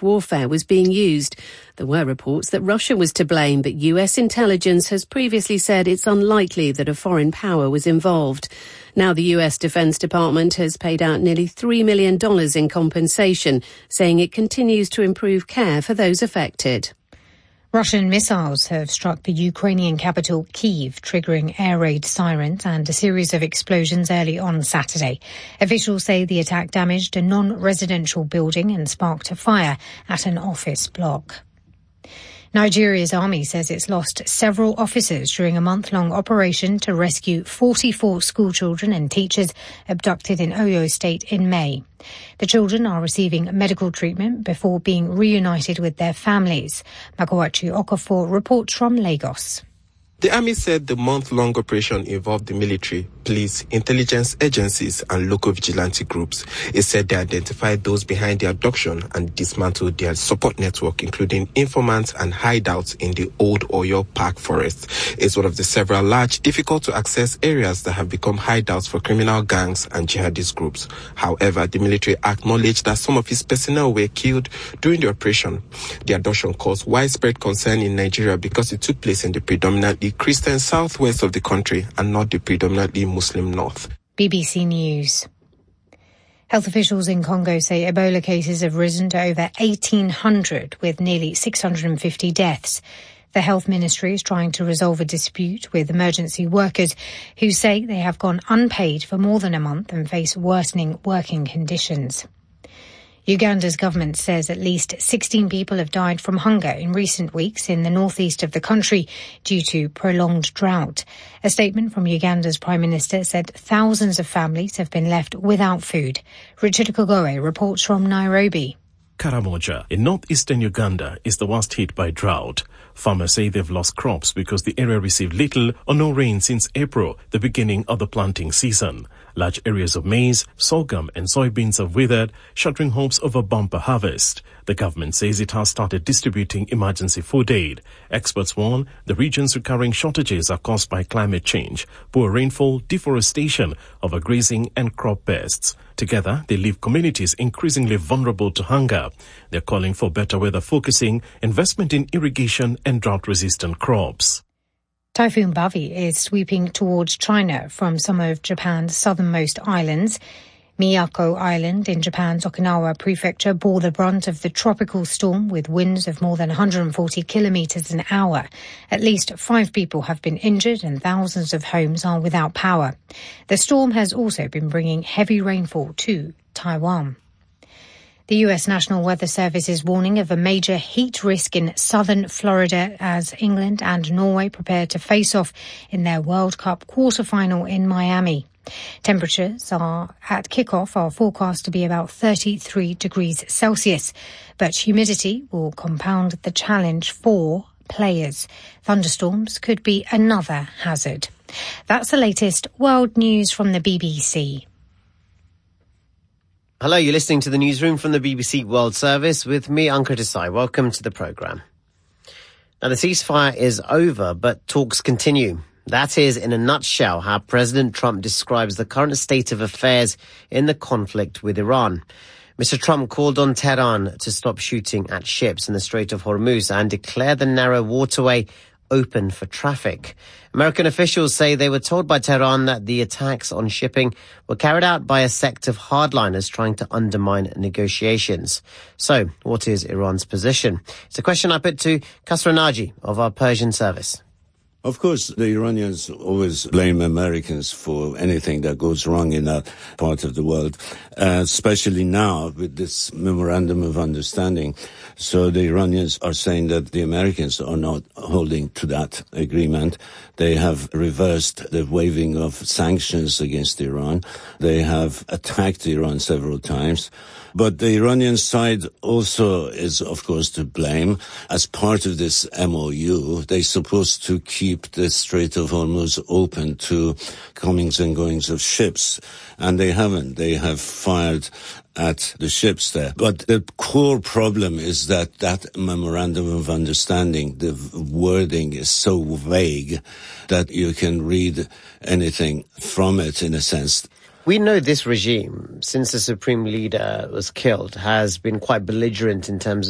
warfare was being used. There were reports that Russia was to blame, but US intelligence has previously said it's unlikely that a foreign power was involved. Now the US Defense Department has paid out nearly $3 million in compensation, saying it continues to improve care for those affected. Russian missiles have struck the Ukrainian capital Kyiv, triggering air raid sirens and a series of explosions early on Saturday. Officials say the attack damaged a non-residential building and sparked a fire at an office block. Nigeria's army says it's lost several officers during a month-long operation to rescue 44 schoolchildren and teachers abducted in Oyo State in May. The children are receiving medical treatment before being reunited with their families. Magawachi Okafor reports from Lagos. The army said the month-long operation involved the military, police, intelligence agencies and local vigilante groups. It said they identified those behind the abduction and dismantled their support network, including informants and hideouts in the old Oyo Park forest. It's one of the several large, difficult-to-access areas that have become hideouts for criminal gangs and jihadist groups. However, the military acknowledged that some of its personnel were killed during the operation. The abduction caused widespread concern in Nigeria because it took place in the predominantly Christian southwest of the country and not the predominantly Muslim north. BBC News. Health officials in Congo say Ebola cases have risen to over 1,800 with nearly 650 deaths. The health ministry is trying to resolve a dispute with emergency workers who say they have gone unpaid for more than a month and face worsening working conditions. Uganda's government says at least 16 people have died from hunger in recent weeks in the northeast of the country due to prolonged drought. A statement from Uganda's Prime Minister said thousands of families have been left without food. Richard Kogoe reports from Nairobi. Karamoja in northeastern Uganda is the worst hit by drought. Farmers say they've lost crops because the area received little or no rain since April, the beginning of the planting season. Large areas of maize, sorghum and soybeans have withered, shattering hopes of a bumper harvest. The government says it has started distributing emergency food aid. Experts warn the region's recurring shortages are caused by climate change, poor rainfall, deforestation, overgrazing and crop pests. Together, they leave communities increasingly vulnerable to hunger. They're calling for better weather focusing, investment in irrigation and drought-resistant crops. Typhoon Bavi is sweeping towards China from some of Japan's southernmost islands. Miyako Island in Japan's Okinawa prefecture bore the brunt of the tropical storm with winds of more than 140 kilometers an hour. At least 5 people have been injured and thousands of homes are without power. The storm has also been bringing heavy rainfall to Taiwan. The U.S. National Weather Service is warning of a major heat risk in southern Florida as England and Norway prepare to face off in their World Cup quarterfinal in Miami. Temperatures at kickoff are forecast to be about 33 degrees Celsius, but humidity will compound the challenge for players. Thunderstorms could be another hazard. That's the latest world news from the BBC. Hello, you're listening to the newsroom from the BBC World Service with me, Ankur Desai. Welcome to the programme. Now, the ceasefire is over, but talks continue. That is, in a nutshell, how President Trump describes the current state of affairs in the conflict with Iran. Mr. Trump called on Tehran to stop shooting at ships in the Strait of Hormuz and declare the narrow waterway open for traffic. American officials say they were told by Tehran that the attacks on shipping were carried out by a sect of hardliners trying to undermine negotiations. So, what is Iran's position? It's a question I put to Kasra Naji of our Persian service. Of course, the Iranians always blame Americans for anything that goes wrong in that part of the world, especially now with this memorandum of understanding. So the Iranians are saying that the Americans are not holding to that agreement. They have reversed the waiving of sanctions against Iran. They have attacked Iran several times. But the Iranian side also is, of course, to blame. As part of this MOU, they're supposed to keep the Strait of Hormuz open to comings and goings of ships. And they haven't. They have fired at the ships there. But the core problem is that that memorandum of understanding, the wording is so vague that you can read anything from it in a sense. We know this regime, since the supreme leader was killed, has been quite belligerent in terms